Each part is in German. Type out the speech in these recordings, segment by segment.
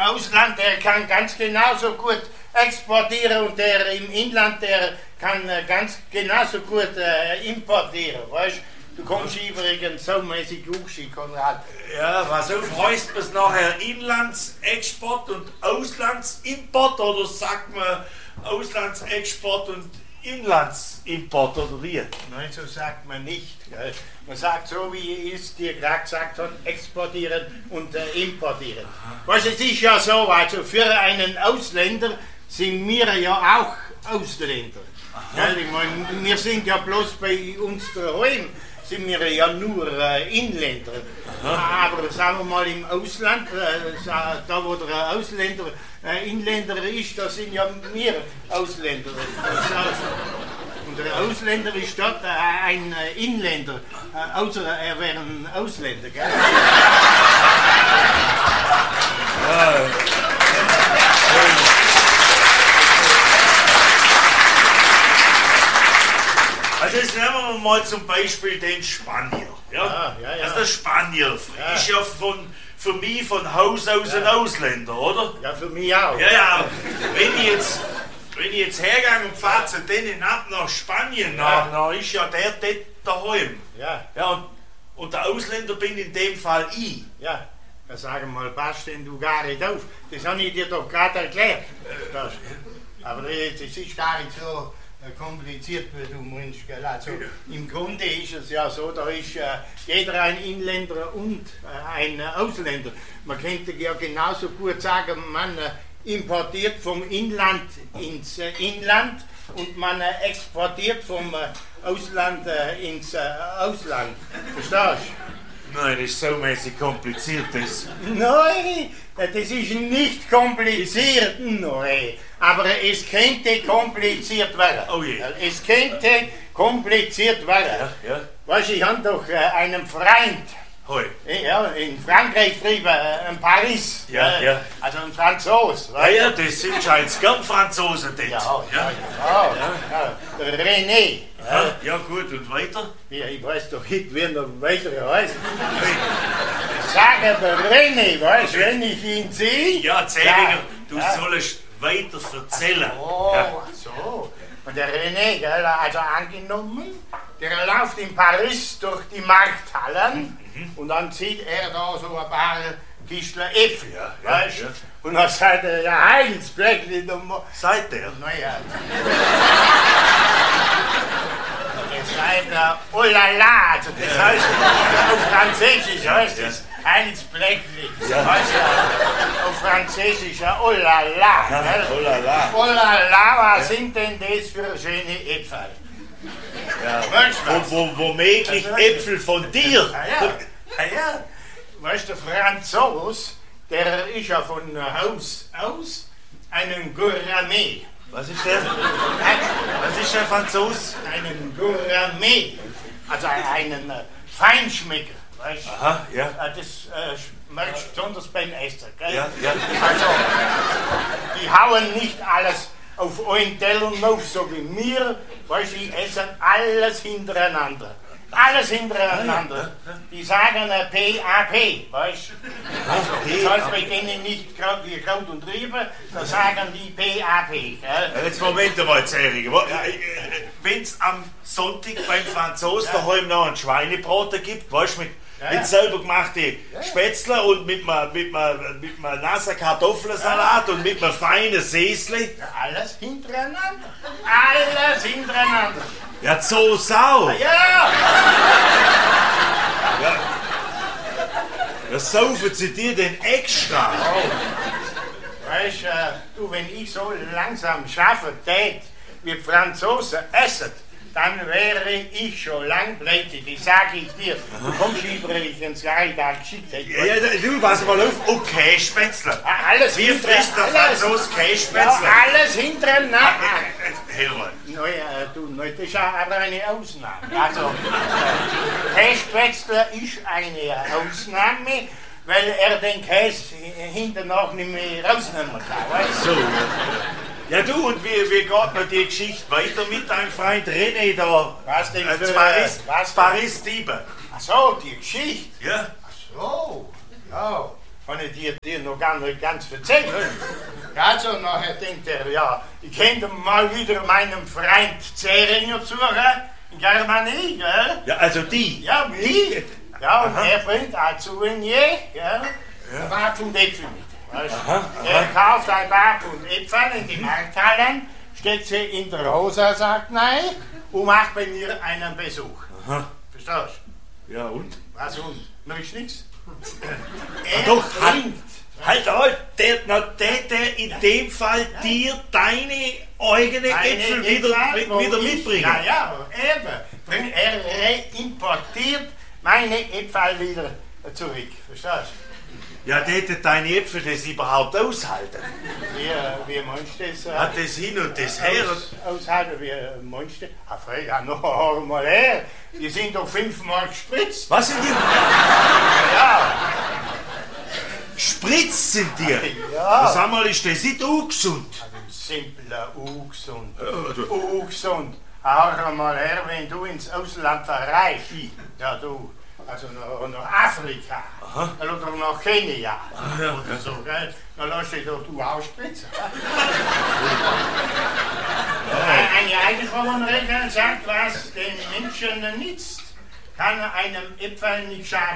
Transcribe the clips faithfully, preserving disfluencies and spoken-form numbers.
Ausland, der kann ganz genauso gut exportieren und der im Inland, der kann äh, ganz genauso gut äh, importieren, weißt du? Du kommst übrigens so mäßig hochschicken, Konrad. Ja, was auf, heißt es nachher Inlandsexport und Auslandsimport oder sagt man Auslandsexport und Inlandsimport oder wie? Nein, so sagt man nicht. Gell? Man sagt so, wie es dir gerade gesagt hat, exportieren und äh, importieren. Was es ist ja so, also für einen Ausländer sind wir ja auch Ausländer. Gell? Ich mein, wir sind ja bloß bei uns daheim, sind wir ja nur äh, Inländer. Aha. Aber sagen wir mal im Ausland, äh, da wo der Ausländer äh, Inländer ist, da sind ja wir Ausländer. Und der Ausländer ist dort äh, ein äh, Inländer, äh, außer er wäre ein Ausländer. Gell? Ja. Also jetzt nehmen wir mal zum Beispiel den Spanier. Ja? Ja, ja, ja. Also der Spanier Ja. ist ja von, für mich von Haus aus ein Ausländer, oder? Ja, für mich auch. Ja, ja, wenn ich jetzt, wenn ich jetzt hergehe und fahre zu denen ab nach Spanien, Ja. dann, dann ist ja der dort daheim. Ja, Ja, und, und der Ausländer bin in dem Fall ich. ja. Dann sag mal, pass denn du gar nicht auf. Das habe ich dir doch gerade erklärt. Das. Aber äh, das ist gar nicht so äh, kompliziert, wie du meinst. Gell? Also, im Grunde ist es ja so, da ist äh, jeder ein Inländer und äh, ein äh, Ausländer. Man könnte ja genauso gut sagen, man äh, importiert vom Inland ins äh, Inland und man äh, exportiert vom äh, Ausland äh, ins äh, Ausland. Verstehst du? Nein, das ist so mäßig kompliziert. Das. Nein, das ist nicht kompliziert, nein. Aber es könnte kompliziert werden. Oh je. Es könnte kompliziert werden. Ja, ja. Weißt du, ich habe doch äh, einen Freund, Hoi. ja, in Frankreich drüben, äh, in Paris. Ja, äh, ja. Also ein Franzos. Ja, ja, das sind scheinbar gern Franzosen dort. Ja, ja, ja. ja, ja. Der René. Ja, ja, gut, und weiter? Ja, ich weiß doch nicht, wie er weiter heißt. Sag aber René, weißt du, wenn ich ihn sehe. Ja, Zählinger, du ja. sollst weiter erzählen. Oh, Ja. so. Und der René, gell, also angenommen, der läuft in Paris durch die Markthallen Mhm. und dann sieht er da so ein paar Kistler Äpfel, Ja, ja, weißt du? ja. Und dann sagt er, ja, Heilsbleckli, du Mo-. Seid der? Naja. Das heißt er, oh la la, also das heißt, auf Französisch heißt Ja. es Heilsbleckli. Ja. Weißt du, auf Französisch, oh la la. gell? Oh la la. Oh la la, was sind denn das für schöne Äpfel? Ja. Weißt du was? Wo, wo, womöglich Äpfel von dir. Ah ja, ah ja. Weißt du, der Franzos, der ist ja von Haus aus ein Gourmet. Was ist der? Was ist der Franzos? Einen Gourmet, also einen äh, Feinschmecker, weißt du? Aha, ja. Äh, Das äh, merkst du besonders beim Essen, gell? Ja, ja. Also, die hauen nicht alles auf einen Teller auf, so wie wir, weißt du, die essen alles hintereinander. Alles hintereinander. Die sagen äh, P A P, weißt du? Also, das heißt bei denen nicht Kraut, wie Kraut und Rüben, da sagen die P A P. Gell? Jetzt Moment mal, Zähliger. Wenn es am Sonntag beim Franzos Ja. daheim noch einen Schweinebraten gibt, weißt du, mit, Ja, mit ja. selber gemachte Spätzle und mit einem mit einem- mit einem nassen Kartoffelsalat und mit einem feinen Säsli. Ja, alles hintereinander. Alles hintereinander. Ja, so Sau. Ja! Das saufen sie dir denn extra. Weißt äh, du, wenn ich so langsam schaffe tät, wie die Franzosen essen, dann wäre ich schon lang pleite, das sage ich dir. Du kommst übrigens gar nicht da geschickt. Ja, ja, du, pass mal auf. Und Kässpätzle. Alles Wie frisst der alles- Franzos Ja, Kässpätzle? alles hintereinander. Hör mal. Naja, du, nein, das ist ja aber eine Ausnahme. Also, äh, Kässpätzle ist eine Ausnahme, weil er den Käse hinten noch nicht mehr rausnehmen kann, weißt du? So. Ja, du, und wie, wie geht noch die Geschichte weiter mit deinem Freund René da? Was denn Äh, für- zu Paris, was denn? Paris Diebe. Ach so, die Geschichte. Ja? Ach so, ja. kann ich dir, dir noch gar nicht ganz erzählen. Also nachher denkt er, ja, ich könnte mal wieder meinem Freund Zähringer suchen, in Germanie, gell? Ja, also die. Ja, wie? Ja, und aha. Er bringt auch Souvenir, gell? Ja. Ein paar Pfund Äpfel mit. Weißt? Aha, aha. Er kauft ein paar Pfund Äpfel in die Markthallen, steckt sie in der Hosensack rein und macht bei mir einen Besuch. Aha. Verstehst du? Ja, und? Was und? Noch ist nichts. Er doch, bringt. Halt, halt, der, na, der, der in dem Fall dir deine eigene Äpfel wieder, wieder mitbringen. Ja, ja, eben. Er reimportiert meine Äpfel wieder zurück. Verstehst du? Ja, der deine Äpfel das überhaupt aushalten. Wie, wie meinst du das? Hat das hin und das her? Aus, aushalten, wie meinst du? Ach, ja, noch einmal her. Die sind doch fünfmal gespritzt. Was sind die? Ja. Spritzt sind die? Ja. Sag mal, ist das nicht ungesund? Also simpler ungesund. Ja, ungesund. Hör mal her, wenn du ins Ausland verreist. Ja, du. Also nach, nach Afrika. Aha. Oder nach Kenia. Ah, ja, oder ja. so, gell? Dann lass dich doch du ausspritzen. Eine alte Frau sagt, was den Menschen nützt, kann einem Äpfel nicht schaden.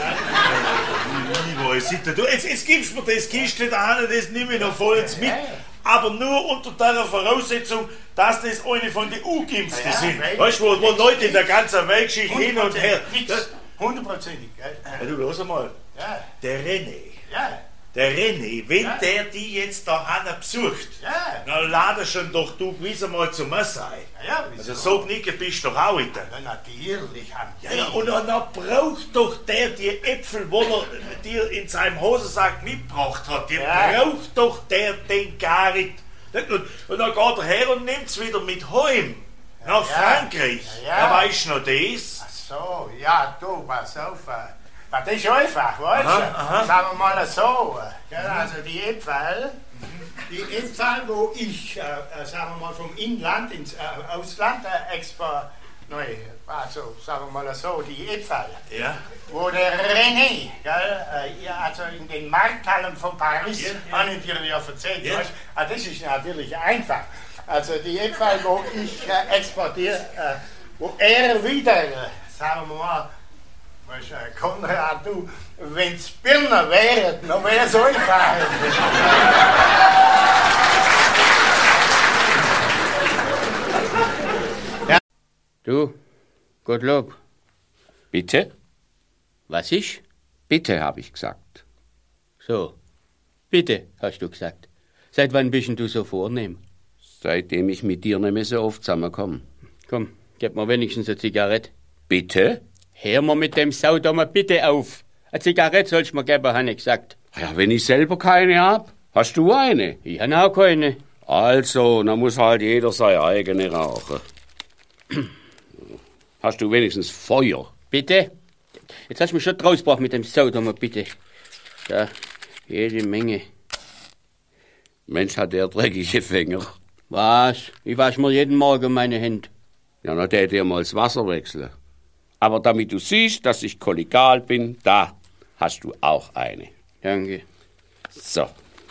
Ja? Du, jetzt, jetzt gibst du mir das Kiste da an, das nehme ich noch vollends mit. Aber nur unter der Voraussetzung, dass das eine von den U-Geimpften ja, sind. Weißt du, wo, wo Leute in der ganzen Weltgeschichte hin und her. Hundertprozentig, gell? Ja, du, hörst mal. Ja. Der René. Ja. Der René, wenn ja. der die jetzt da Hanna besucht, ja. dann lade schon doch du gewiss einmal zum Messei. Ja, also so knicke bist du doch auch wieder. Ja, natürlich. Ja, ja, und dann braucht doch der die Äpfel, wo er dir in seinem Hosensack mitgebracht hat, die ja. braucht doch der den gar nicht. Und, und dann geht er her und nimmt es wieder mit heim nach ja. Frankreich. Ja, ja. Ja, weißt du noch das? Ach so, ja, du, pass auf. Das ist einfach, weißt du? Sagen wir mal so. Also die Äpfel, die Äpfel, wo ich, äh, sagen wir mal, vom Inland ins äh, Ausland äh, exportiere, nein, also sagen wir mal so, die Äpfel, ja. wo der René, gell, äh, also in den Markthallen von Paris, ja, ja. habe ich dir ja erzählt, ja. weißt, also das ist natürlich einfach. Also die Äpfel, wo ich äh, exportiere, äh, wo er wieder, äh, sagen wir mal, weißt du, Konrad, du, wenn's Birner wären, dann wär's einfach. Ja. Du, Gottlob. Bitte? Was ist? Bitte, habe ich gesagt. So, bitte, hast du gesagt. Seit wann bist denn du so vornehm? Seitdem ich mit dir nicht mehr so oft zusammenkomme. Komm, gib mir wenigstens eine Zigarette. Bitte? Hör mal mit dem Saudommer bitte auf. Eine Zigarette sollst du mir geben, habe ich gesagt. Ja, wenn ich selber keine hab, hast du eine? Ich habe auch keine. Also, dann muss halt jeder seine eigene rauchen. Hast du wenigstens Feuer? Bitte? Jetzt hast du mich schon rausgebracht mit dem Saudommer, bitte. Da, jede Menge. Mensch, hat der dreckige Finger. Was? Ich wasche mir jeden Morgen meine Hände. Ja, dann tät ihr mal das Wasser wechseln. Aber damit du siehst, dass ich kollegial bin, da hast du auch eine. Danke. So.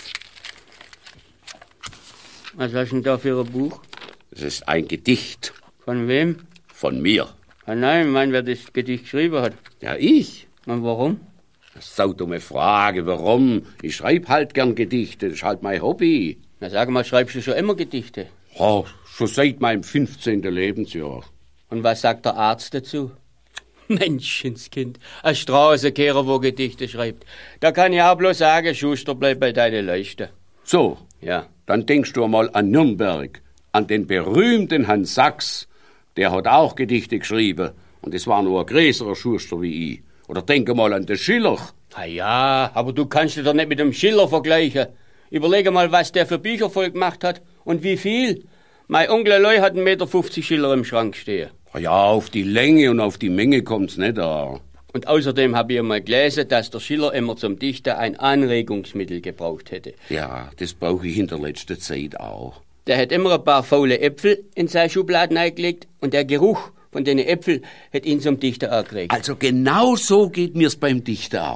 Was hast du denn da für ein Buch? Das ist ein Gedicht. Von wem? Von mir. Ah nein, ich meine, wer das Gedicht geschrieben hat. Ja, ich. Und warum? Das ist eine dumme Frage. Warum? Ich schreibe halt gern Gedichte. Das ist halt mein Hobby. Na sag mal, schreibst du schon immer Gedichte? Oh, schon seit meinem fünfzehnten Lebensjahr. Und was sagt der Arzt dazu? Menschenskind, ein Straßenkehrer, wo Gedichte schreibt. Da kann ich auch bloß sagen, Schuster, bleib bei deinen Leisten. So, ja. Dann denkst du einmal an Nürnberg, an den berühmten Herrn Sachs. Der hat auch Gedichte geschrieben. Und das war nur ein größerer Schuster wie ich. Oder denk mal an den Schiller. Na ja, aber du kannst dich doch nicht mit dem Schiller vergleichen. Überlege mal, was der für Bücher voll gemacht hat und wie viel. Mein Onkel Eloy hat einen Meter fünfzig Schiller im Schrank stehen. Ja, auf die Länge und auf die Menge kommt's nicht an. Und außerdem habe ich einmal gelesen, dass der Schiller immer zum Dichten ein Anregungsmittel gebraucht hätte. Ja, das brauche ich in der letzten Zeit auch. Der hat immer ein paar faule Äpfel in seine Schubladen eingelegt und der Geruch von den Äpfeln hat ihn zum Dichter angeregt. Also genau so geht mir's beim Dichter auch.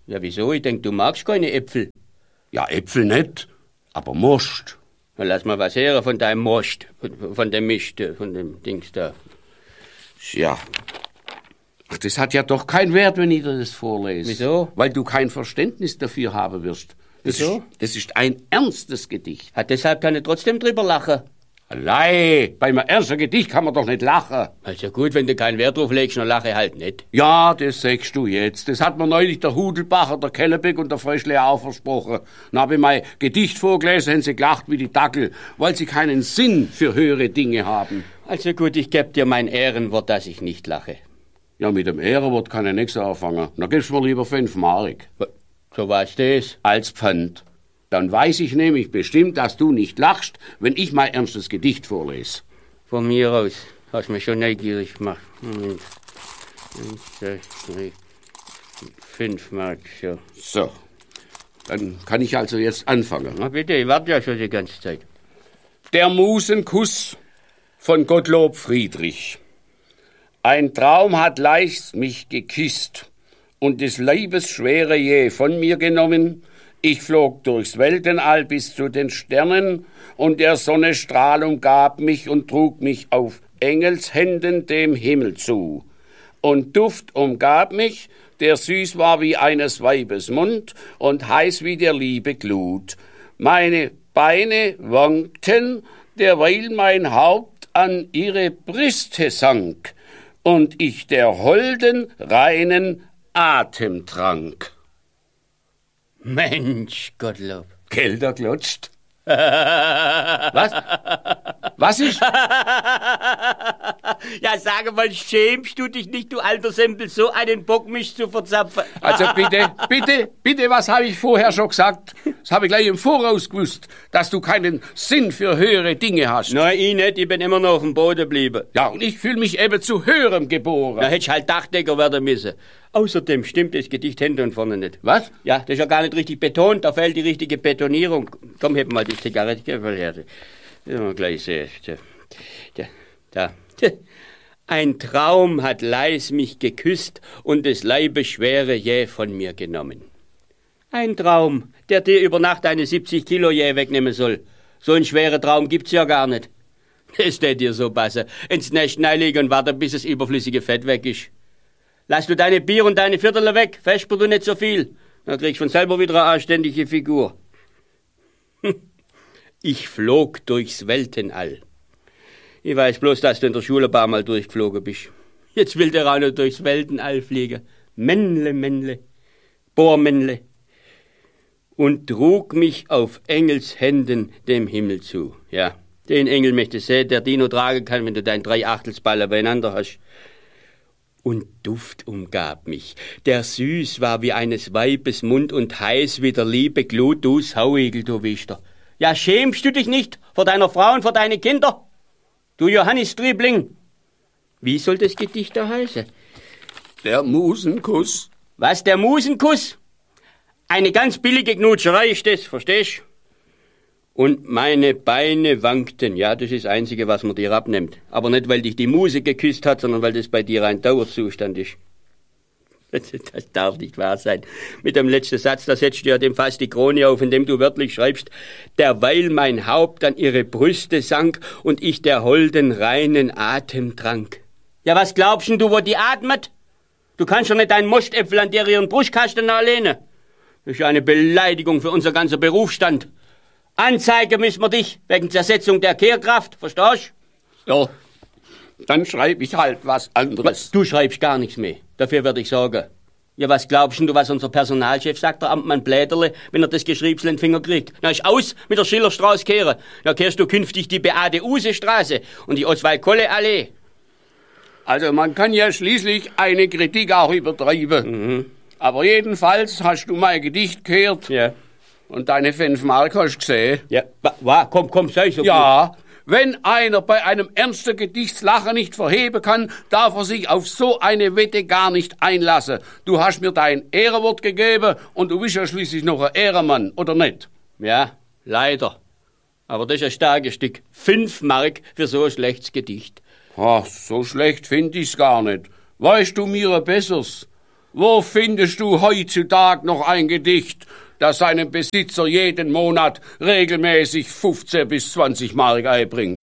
Ja, wieso? Ich denk, du magst keine Äpfel. Ja, Äpfel nicht, aber Most. Na, lass mal was hören von deinem Most, von, von dem Mist, von dem Dings da. Ja. Ach, das hat ja doch keinen Wert, wenn ich dir das vorlese. Wieso? Weil du kein Verständnis dafür haben wirst. Das Wieso? Ist, das ist ein ernstes Gedicht. Ah, deshalb kann ich trotzdem drüber lachen. Allein, beim ernsten Gedicht kann man doch nicht lachen. Also gut, wenn du keinen Wert drauf legst, dann lache ich halt nicht. Ja, das sagst du jetzt. Das hat mir neulich der Hudelbacher, der Kellebeck und der Frischle auch versprochen. Dann habe ich mein Gedicht vorgelesen, haben sie gelacht wie die Dackel, weil sie keinen Sinn für höhere Dinge haben. Also gut, ich geb dir mein Ehrenwort, dass ich nicht lache. Ja, mit dem Ehrenwort kann ich nichts anfangen. Dann gibst du mir lieber fünf Mark. So was das? Als Pfand. Dann weiß ich nämlich bestimmt, dass du nicht lachst, wenn ich mein ernstes Gedicht vorlese. Von mir aus. Hast mich schon neugierig gemacht. Moment. Eins, zwei, drei, fünf Mark, so. So. Dann kann ich also jetzt anfangen. Na bitte, ich warte ja schon die ganze Zeit. Der Musenkuss von Gottlob Friedrich. Ein Traum hat leicht mich geküsst und des Leibes Schwere je von mir genommen. Ich flog durchs Weltenall bis zu den Sternen und der Sonne Strahl umgab mich und trug mich auf Engelshänden dem Himmel zu. Und Duft umgab mich, der süß war wie eines Weibes Mund und heiß wie der Liebe Glut. Meine Beine wankten, derweil mein Haupt an ihre Brüste sank und ich der holden, reinen Atem trank. Mensch, Gottlob. Gelder klatscht. Was? Was ist? Ja, sage mal, schämst du dich nicht, du alter Sempel, so einen Bock mich zu verzapfen? Also bitte, bitte, bitte, was habe ich vorher schon gesagt? Das habe ich gleich im Voraus gewusst, dass du keinen Sinn für höhere Dinge hast. Nein, ich nicht, ich bin immer noch auf dem Boden geblieben. Ja, und ich fühle mich eben zu höherem geboren. Da hättest halt Dachdecker werden müssen. Außerdem stimmt das Gedicht hinten und vorne nicht. Was? Ja, das ist ja gar nicht richtig betont, da fehlt die richtige Betonierung. Komm, heb mal die Zigarette, geh mal her. Das mal gleich sehen. Da, da. Ein Traum hat leis mich geküsst und des Leibes Schwere jäh von mir genommen. Ein Traum, der dir über Nacht eine siebzig Kilo jäh wegnehmen soll. So einen schweren Traum gibt's ja gar nicht. Das tät dir so passen. Ins Nest legen und warten, bis das überflüssige Fett weg ist. Lass du deine Bier und deine Viertel weg, vesper du nicht so viel. Dann kriegst du von selber wieder eine anständige Figur. Ich flog durchs Weltenall. Ich weiß bloß, dass du in der Schule ein paar Mal durchgeflogen bist. Jetzt will der auch noch durchs Weltenall fliegen. Männle, Männle, Bohrmännle. Und trug mich auf Engelshänden dem Himmel zu. Ja, den Engel möchte ich sehen, der Dino tragen kann, wenn du dein Dreiachtelsball beieinander hast. Und Duft umgab mich, der süß war wie eines Weibes Mund und heiß wie der Liebe Glut, du Sauigel, du Wichter. Ja, schämst du dich nicht vor deiner Frau und vor deine Kinder? Du Johannes Driebling. Wie soll das Gedicht da heißen? Der Musenkuss. Was, der Musenkuss? Eine ganz billige Knutscherei ist das, verstehst? Und meine Beine wankten. Ja, das ist das Einzige, was man dir abnimmt. Aber nicht, weil dich die Muse geküsst hat, sondern weil das bei dir ein Dauerzustand ist. Das darf nicht wahr sein. Mit dem letzten Satz, da setzt du ja dem fast die Krone auf, indem du wörtlich schreibst, derweil mein Haupt an ihre Brüste sank und ich der holden reinen Atem trank. Ja, was glaubst denn du, wo die atmet? Du kannst doch nicht deinen Mostäpfel an der ihren Brustkasten lehnen. Das ist ja eine Beleidigung für unser ganzer Berufsstand. Anzeigen müssen wir dich wegen Zersetzung der Kehrkraft, verstehst du? Ja, dann schreibe ich halt was anderes. Du schreibst gar nichts mehr, dafür würde ich sagen. Ja, was glaubst du, was unser Personalchef sagt, der Amtmann Bläderle, wenn er das Geschriebsel in den Finger kriegt? Na, ist aus mit der Schillerstraße kehren. Da kehrst du künftig die Beate-Use-Straße und die Oswald-Kolle-Allee. Also man kann ja schließlich eine Kritik auch übertreiben. Mhm. Aber jedenfalls hast du mein Gedicht gehört. Ja. Und deine fünf Mark hast du gesehen. Ja, wa, wa, komm, komm, sei so Ja, gut. wenn einer bei einem ernsten Gedichtslacher nicht verheben kann, darf er sich auf so eine Wette gar nicht einlassen. Du hast mir dein Ehrenwort gegeben und du bist ja schließlich noch ein Ehrenmann, oder nicht? Ja, leider. Aber das ist ein starkes Stück. Fünf Mark für so ein schlechtes Gedicht. Ach, so schlecht find ich's gar nicht. Weißt du mir ein besseres? Wo findest du heutzutage noch ein Gedicht, das seinem Besitzer jeden Monat regelmäßig fünfzehn bis zwanzig Mark einbringt?